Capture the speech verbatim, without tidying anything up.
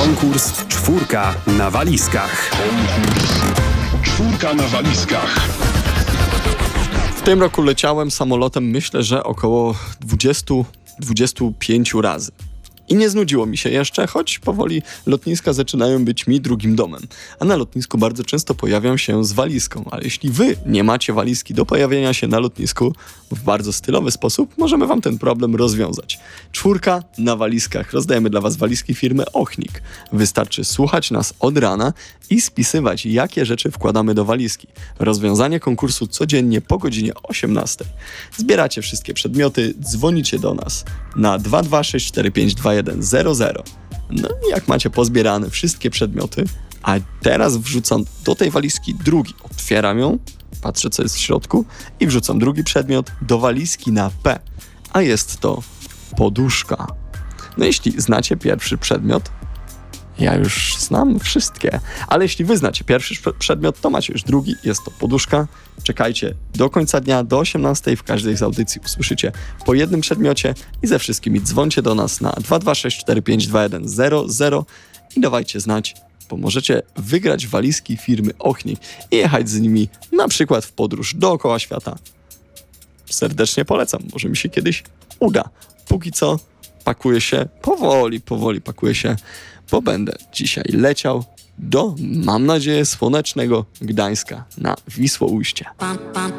Konkurs Czwórka na walizkach. Konkurs Czwórka na walizkach. W tym roku leciałem samolotem, myślę, że około dwadzieścia do dwudziestu pięciu razy. I nie znudziło mi się jeszcze, choć powoli lotniska zaczynają być mi drugim domem. A na lotnisku bardzo często pojawiam się z walizką, ale jeśli wy nie macie walizki do pojawienia się na lotnisku w bardzo stylowy sposób, możemy wam ten problem rozwiązać. Czwórka na walizkach. Rozdajemy dla was walizki firmy Ochnik. Wystarczy słuchać nas od rana i spisywać, jakie rzeczy wkładamy do walizki. Rozwiązanie konkursu codziennie po godzinie osiemnastej. Zbieracie wszystkie przedmioty, dzwonicie do nas na dwa dwa sześć cztery pięć dwa jeden zero zero. No i jak macie pozbierane wszystkie przedmioty, a teraz wrzucam do tej walizki drugi. Otwieram ją, patrzę co jest w środku i wrzucam drugi przedmiot do walizki na P. A jest to poduszka. No jeśli znacie pierwszy przedmiot, ja już znam wszystkie, ale jeśli wy znacie pierwszy przedmiot, to macie już drugi, jest to poduszka. Czekajcie do końca dnia, do osiemnastej, w każdej z audycji usłyszycie po jednym przedmiocie i ze wszystkimi dzwońcie do nas na dwa dwa sześć cztery pięć dwa jeden zero zero i dawajcie znać, bo możecie wygrać walizki firmy Ochnik i jechać z nimi na przykład w podróż dookoła świata. Serdecznie polecam, może mi się kiedyś uda. Póki co pakuję się, powoli, powoli pakuję się, bo będę dzisiaj leciał do, mam nadzieję, słonecznego Gdańska na Wisłoujście.